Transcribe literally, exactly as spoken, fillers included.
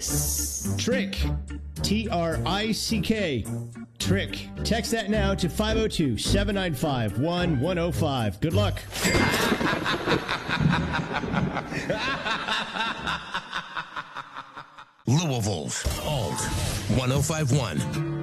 Trick. T R I C K. Trick. Text that now to five oh two, seven nine five, one one oh five. Good luck. Louisville's Alt one oh five one.